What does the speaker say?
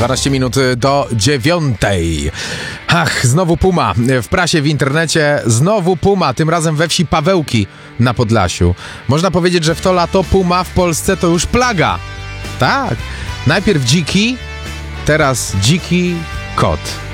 12 minut do 9. Ach, znowu puma. W prasie, w internecie znowu puma, tym razem we wsi Pawełki na Podlasiu. Można powiedzieć, że w to lato puma w Polsce to już plaga. Tak. Najpierw dziki, teraz dziki kot.